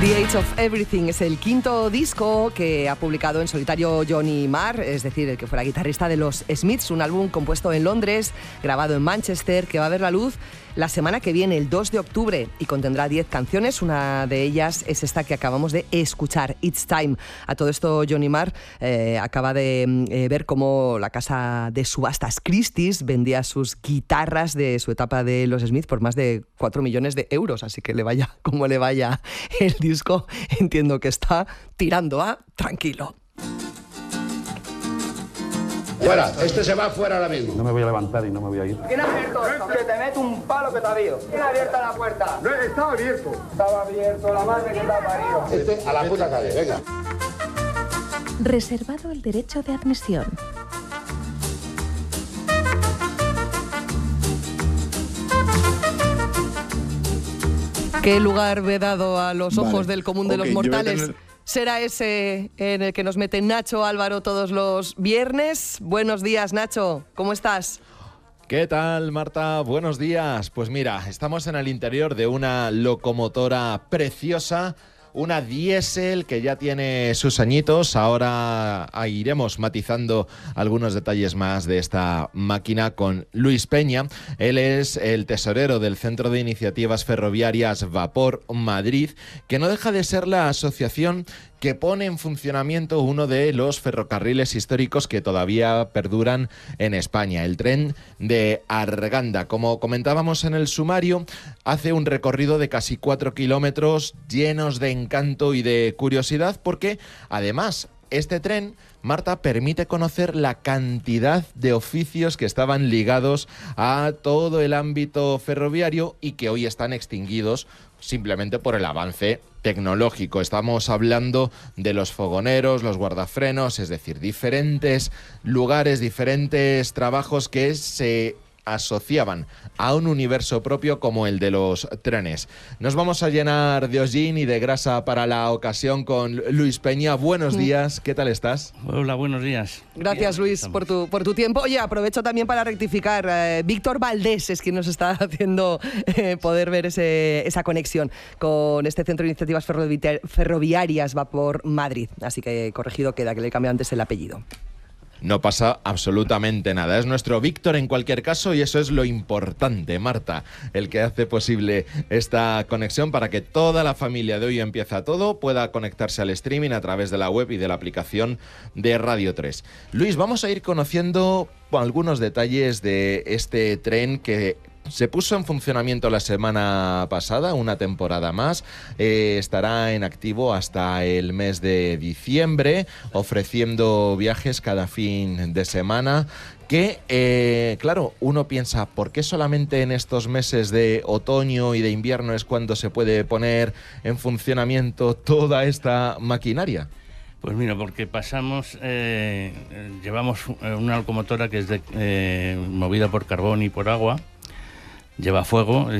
The Age of Everything es el quinto disco que ha publicado en solitario Johnny Marr, es decir, el que fuera guitarrista de los Smiths, un álbum compuesto en Londres, grabado en Manchester, que va a ver la luz la semana que viene, el 2 de octubre, y contendrá 10 canciones. Una de ellas es esta que acabamos de escuchar, It's Time. A todo esto, Johnny Marr acaba de ver cómo la casa de subastas Christie's vendía sus guitarras de su etapa de los Smiths por más de 4 millones de euros, así que le vaya como le vaya el disco, entiendo que está tirando a tranquilo. Fuera, este se va fuera ahora mismo. No me voy a levantar y no me voy a ir. ¿Quién ha abierto esto? Que te meto un palo que te avío. ¿Quién ha abierto la puerta? No, estaba abierto. Estaba abierto, la madre que te ha parido. Este a la puta calle, venga. Reservado el derecho de admisión. ¿Qué lugar vedado a los ojos del común de los yo voy a mortales tener- será ese en el que nos mete Nacho Álvaro todos los viernes? Buenos días, Nacho. ¿Cómo estás? ¿Qué tal, Marta? Buenos días. Pues mira, estamos en el interior de una locomotora preciosa, una diésel que ya tiene sus añitos. Ahora iremos matizando algunos detalles más de esta máquina con Luis Peña. Él es el tesorero del Centro de Iniciativas Ferroviarias Vapor Madrid, que no deja de ser la asociación que pone en funcionamiento uno de los ferrocarriles históricos que todavía perduran en España, el tren de Arganda. Como comentábamos en el sumario, hace un recorrido de casi 4 kilómetros llenos de encanto y de curiosidad, porque además este tren, Marta, permite conocer la cantidad de oficios que estaban ligados a todo el ámbito ferroviario y que hoy están extinguidos simplemente por el avance tecnológico. Estamos hablando de los fogoneros, los guardafrenos, es decir, diferentes lugares, diferentes trabajos que se asociaban a un universo propio como el de los trenes. Nos vamos a llenar de hollín y de grasa para la ocasión con Luis Peña. Buenos días, ¿qué tal estás? Hola, buenos días. Gracias, Bien, Luis, por tu tiempo. Oye, aprovecho también para rectificar. Víctor Valdés es quien nos está haciendo poder ver esa conexión con este Centro de Iniciativas Ferroviarias Vapor Madrid. Así que corregido queda, que le he cambiado antes el apellido. No pasa absolutamente nada. Es nuestro Víctor en cualquier caso y eso es lo importante, Marta, el que hace posible esta conexión para que toda la familia de Hoy Empieza Todo pueda conectarse al streaming a través de la web y de la aplicación de Radio 3. Luis, vamos a ir conociendo algunos detalles de este tren que se puso en funcionamiento la semana pasada, una temporada más. Estará en activo hasta el mes de diciembre, ofreciendo viajes cada fin de semana. Que, claro, uno piensa, ¿por qué solamente en estos meses de otoño y de invierno es cuando se puede poner en funcionamiento toda esta maquinaria? Pues mira, porque llevamos una locomotora que es movida por carbón y por agua. Lleva fuego,